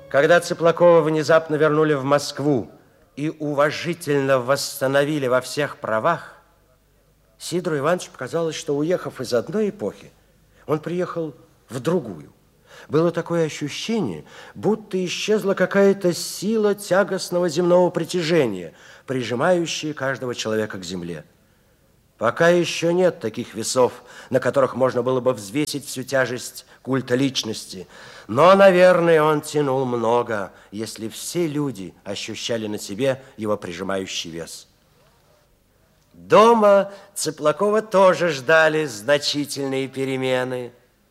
Когда Цыплакова внезапно вернули в Москву и уважительно восстановили во всех правах, Сидору Ивановичу показалось, что, уехав из одной эпохи, он приехал в другую. Было такое ощущение, будто исчезла какая-то сила тягостного земного притяжения, прижимающая каждого человека к земле. Пока еще нет таких весов, на которых можно было бы взвесить всю тяжесть культа личности. Но, наверное, он тянул много, если все люди ощущали на себе его прижимающий вес. Дома Цыплакова тоже ждали значительные перемены.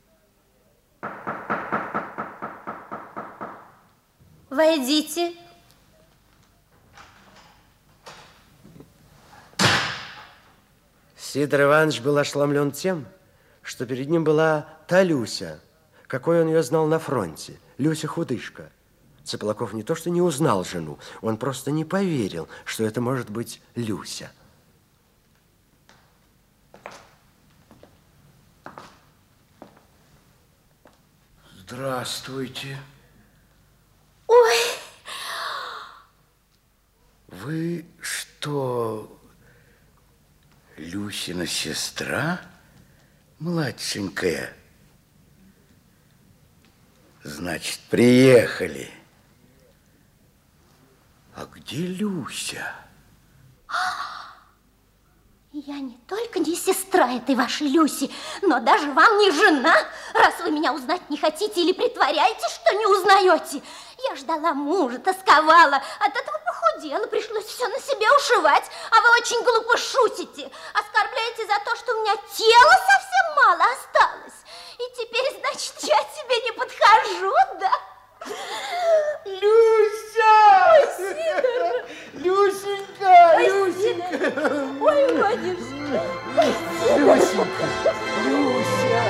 Войдите. Сидор Иванович был ошеломлен тем, что перед ним была та Люся, какой он ее знал на фронте, Люся-худышка. Цыплаков не то что не узнал жену, он просто не поверил, что это может быть Люся. Здравствуйте. Ой! Вы что, Люсина сестра, младшенькая? Значит, приехали. А где Люся? Я не только не сестра этой вашей Люси, но даже вам не жена, раз вы меня узнать не хотите или притворяетесь, что не узнаете. Я ждала мужа, тосковала, от этого похудела, пришлось все на себе ушивать, а вы очень глупо шутите, оскорбляете за то, что у меня тела совсем мало осталось. И теперь, значит, я тебе не подхожу, да? Люся! Ой, Сидор! Люсенька! Ой, Люсенька! Сидор! Ой, Вадюшка! Люсенька! Люся!